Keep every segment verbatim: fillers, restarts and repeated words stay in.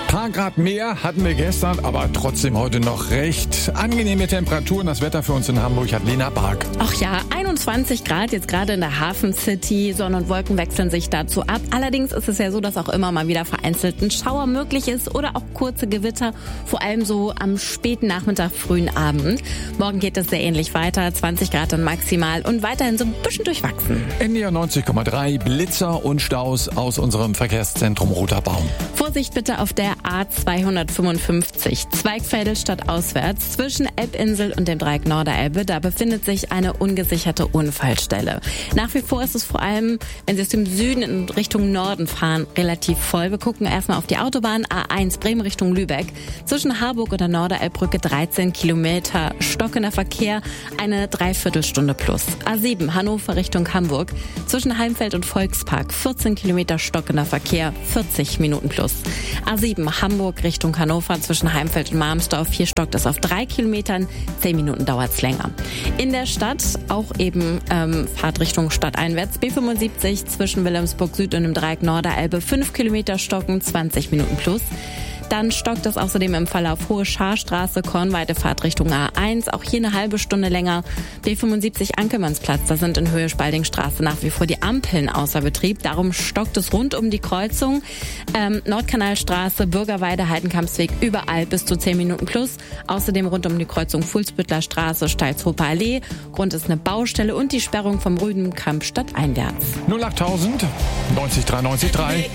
Paar Grad mehr hatten wir gestern, aber trotzdem heute noch recht angenehme Temperaturen. Das Wetter für uns in Hamburg hat Lena Bark. Ach ja, einundzwanzig Grad jetzt gerade in der Hafen City. Sonne und Wolken wechseln sich dazu ab. Allerdings ist es ja so, dass auch immer mal wieder vereinzelt ein Schauer möglich ist oder auch kurze Gewitter, vor allem so am späten Nachmittag, frühen Abend. Morgen geht es sehr ähnlich weiter, zwanzig Grad dann maximal und weiterhin so ein bisschen durchwachsen. N D R neunzig Komma drei, Blitzer und Staus aus unserem Verkehrszentrum Roter Baum. Vorsicht bitte auf der A zweihundertfünfundfünfzig, Zweigfädel stadtauswärts zwischen Elbinsel und dem Dreieck Norderelbe. Da befindet sich eine ungesicherte Unfallstelle. Nach wie vor ist es vor allem, wenn Sie aus dem Süden in Richtung Norden fahren, relativ voll. Wir gucken erstmal auf die Autobahn A eins Bremen Richtung Lübeck. Zwischen Harburg und der Norderelbbrücke dreizehn Kilometer stockender Verkehr, eine Dreiviertelstunde plus. A sieben Hannover Richtung Hamburg. Zwischen Heimfeld und Volkspark vierzehn Kilometer stockender Verkehr, vierzig Minuten plus. A sieben Hamburg Richtung Hannover zwischen Heimfeld und Marmsdorf. Hier stockt es auf drei Kilometern, zehn Minuten dauert es länger. In der Stadt auch eben ähm, Fahrtrichtung stadteinwärts. B fünfundsiebzig zwischen Wilhelmsburg Süd und dem Dreieck Norderelbe. fünf Kilometer stocken, zwanzig Minuten plus. Dann stockt es außerdem im Verlauf Hohe Scharstraße, Kornweite Fahrtrichtung A eins. Auch hier eine halbe Stunde länger. B fünfundsiebzig Ankelmannsplatz, da sind in Höhe Spaldingstraße nach wie vor die Ampeln außer Betrieb. Darum stockt es rund um die Kreuzung. Ähm, Nordkanalstraße, Bürgerweide, Heidenkampsweg, überall bis zu zehn Minuten plus. Außerdem rund um die Kreuzung Fuhlsbüttler Straße, Steilshofer Allee. Grund ist eine Baustelle und die Sperrung vom Rüdenkamp stadteinwärts. null achttausend neunzig drei neunzig drei.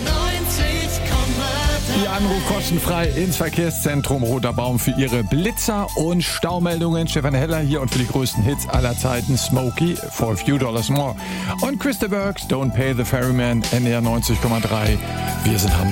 Ihr Anruf kostenfrei ins Verkehrszentrum Roter Baum für Ihre Blitzer- und Staumeldungen. Stefan Heller hier und für die größten Hits aller Zeiten Smokey, For a Few Dollars More. Und Christa Burks, Don't Pay the Ferryman, N D R neunzig Komma drei. Wir sind Hamburg.